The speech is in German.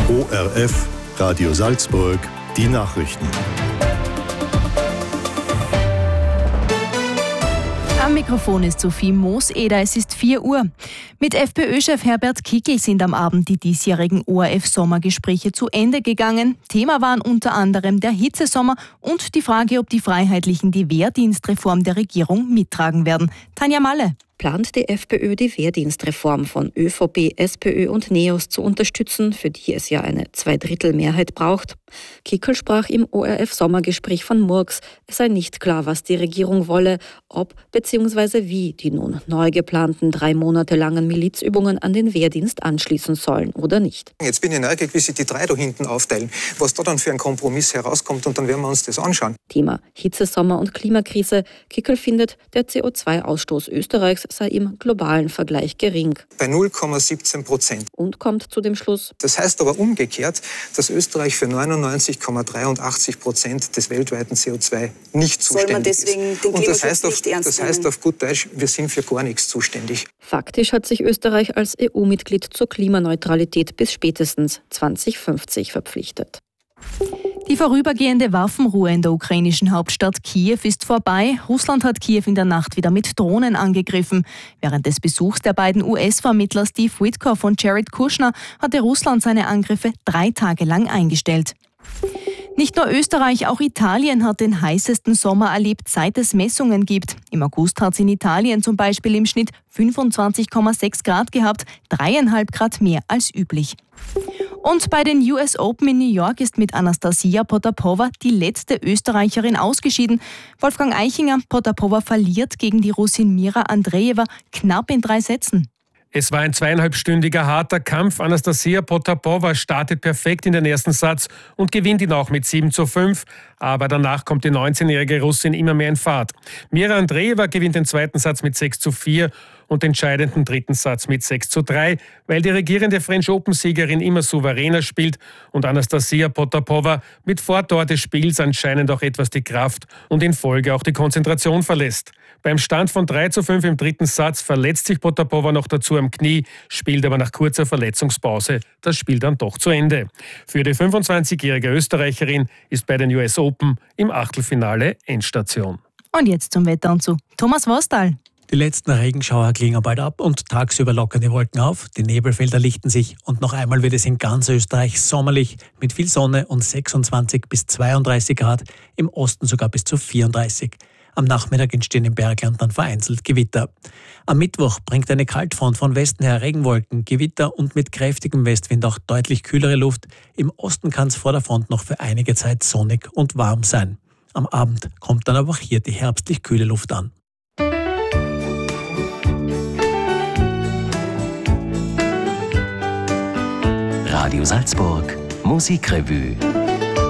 ORF Radio Salzburg, die Nachrichten. Am Mikrofon ist Sophie Mooseder, es ist 4 Uhr. Mit FPÖ-Chef Herbert Kickl sind am Abend die diesjährigen ORF-Sommergespräche zu Ende gegangen. Thema waren unter anderem der Hitzesommer und die Frage, ob die Freiheitlichen die Wehrdienstreform der Regierung mittragen werden. Tanja Malle. Plant die FPÖ, die Wehrdienstreform von ÖVP, SPÖ und NEOS zu unterstützen, für die es ja eine Zweidrittelmehrheit braucht. Kickl sprach im ORF-Sommergespräch von Murks. Es sei nicht klar, was die Regierung wolle, ob bzw. wie die nun neu geplanten 3 Monate langen Milizübungen an den Wehrdienst anschließen sollen oder nicht. Jetzt bin ich neugierig, wie sich die 3 da hinten aufteilen, was da dann für ein Kompromiss herauskommt, und dann werden wir uns das anschauen. Thema Hitzesommer und Klimakrise. Kickl findet, der CO2-Ausstoß Österreichs sei im globalen Vergleich gering. Bei 0,17%. Und kommt zu dem Schluss. Das heißt aber umgekehrt, dass Österreich für 99,83% des weltweiten CO2 nicht zuständig ist. Soll man deswegen den Klimaschutz nicht ernst nehmen? Das heißt auf gut Deutsch, wir sind für gar nichts zuständig. Faktisch hat sich Österreich als EU-Mitglied zur Klimaneutralität bis spätestens 2050 verpflichtet. Die vorübergehende Waffenruhe in der ukrainischen Hauptstadt Kiew ist vorbei. Russland hat Kiew in der Nacht wieder mit Drohnen angegriffen. Während des Besuchs der beiden US-Vermittler Steve Witkoff und Jared Kushner hatte Russland seine Angriffe 3 Tage lang eingestellt. Nicht nur Österreich, auch Italien hat den heißesten Sommer erlebt, seit es Messungen gibt. Im August hat es in Italien zum Beispiel im Schnitt 25,6 Grad gehabt, 3,5 Grad mehr als üblich. Und bei den US Open in New York ist mit Anastasia Potapova die letzte Österreicherin ausgeschieden. Wolfgang Eichinger, Potapova verliert gegen die Russin Mira Andreeva knapp in 3 Sätzen. Es war ein 2,5-stündiger harter Kampf. Anastasia Potapova startet perfekt in den ersten Satz und gewinnt ihn auch mit 7:5. Aber danach kommt die 19-jährige Russin immer mehr in Fahrt. Mira Andreeva gewinnt den zweiten Satz mit 6:4 und den entscheidenden dritten Satz mit 6:3, weil die regierende French Open-Siegerin immer souveräner spielt und Anastasia Potapova mit Fortdauer des Spiels anscheinend auch etwas die Kraft und in Folge auch die Konzentration verlässt. Beim Stand von 3:5 im dritten Satz verletzt sich Potapova noch dazu am Knie, spielt aber nach kurzer Verletzungspause das Spiel dann doch zu Ende. Für die 25-jährige Österreicherin ist bei den US Open im Achtelfinale Endstation. Und jetzt zum Wetter und zu Thomas Wostal. Die letzten Regenschauer klingen bald ab und tagsüber lockern die Wolken auf, die Nebelfelder lichten sich und noch einmal wird es in ganz Österreich sommerlich mit viel Sonne und 26 bis 32 Grad, im Osten sogar bis zu 34. Am Nachmittag entstehen im Bergland dann vereinzelt Gewitter. Am Mittwoch bringt eine Kaltfront von Westen her Regenwolken, Gewitter und mit kräftigem Westwind auch deutlich kühlere Luft. Im Osten kann es vor der Front noch für einige Zeit sonnig und warm sein. Am Abend kommt dann aber auch hier die herbstlich kühle Luft an. Radio Salzburg Musikrevue.